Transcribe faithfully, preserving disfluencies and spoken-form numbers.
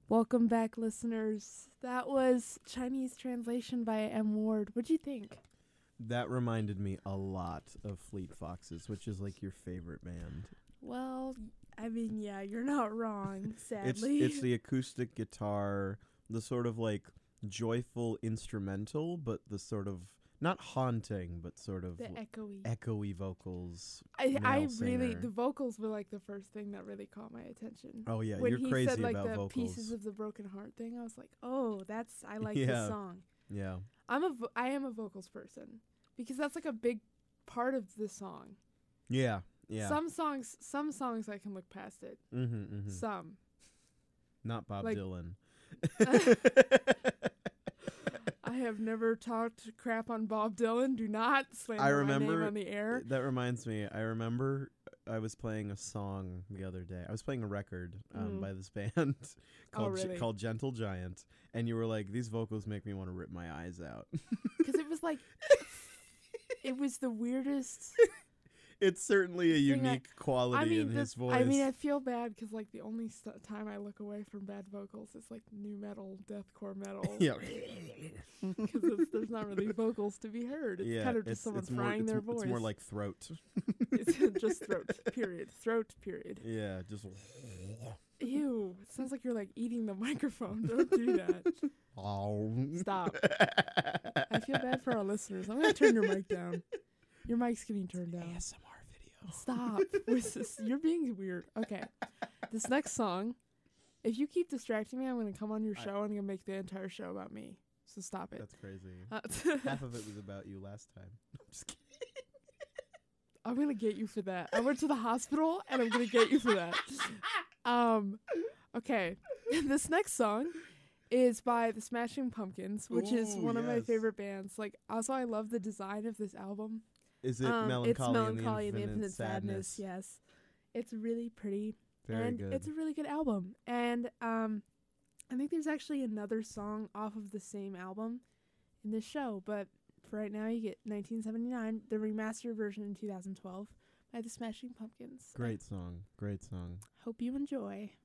Welcome back, listeners. That was Chinese translation by M. Ward. What'd you think? That reminded me a lot of Fleet Foxes, which is like your favorite band. Well, I mean, yeah, you're not wrong, sadly. It's it's the acoustic guitar, the sort of like joyful instrumental, but the sort of not haunting, but sort of the echoey. echoey vocals. I, I male really, singer. the vocals were like the first thing that really caught my attention. Oh yeah, when you're he crazy said like about the vocals. pieces of the broken heart thing, I was like, oh, that's I like Yeah. this song. Yeah. I'm a vo- I am a vocals person because that's like a big part of the song. Yeah. Yeah. Some songs, some songs I can look past it. Mm-hmm, mm-hmm. Some. Not Bob like- Dylan. I have never talked crap on Bob Dylan. Do not slander I remember my name on the air. That reminds me. I remember I was playing a song the other day. I was playing a record um, Mm. by this band called Oh, G- really? called Gentle Giant, and you were like, "These vocals make me want to rip my eyes out." Because it was like, it was the weirdest. It's certainly a Thing I- unique quality I mean, in the- his voice. I mean, I feel bad because like the only st- time I look away from bad vocals is like new metal, deathcore metal. yeah, Because there's not really vocals to be heard. It's yeah. kind of just it's, someone it's more, frying it's, their m- voice. It's more like throat. It's just throat. Period. Throat. Period. Yeah, just. Ew. It sounds like you're like eating the microphone. Don't do that. Stop. I feel bad for our listeners. I'm gonna turn your mic down. Your mic's getting turned down. A S M R video. Stop. What's this? You're being weird. Okay. This next song, if you keep distracting me, I'm going to come on your I- show and I'm going to make the entire show about me. So stop it. That's crazy. Uh, Half of it was about you last time. I'm just kidding. I'm going to get you for that. I went to the hospital and I'm going to get you for that. Um, okay. This next song is by the Smashing Pumpkins, which is Ooh, one of my yes. favorite bands. Like, also, I love the design of this album. Is it Um, melancholy, it's Melancholy and the Infinite, sadness? Sadness. Yes. It's really pretty. Very and good. it's a really good album. And um, I think there's actually another song off of the same album in this show. But for right now, you get nineteen seventy-nine, the remastered version in two thousand twelve by the Smashing Pumpkins. Great song. Great song. Hope you enjoy.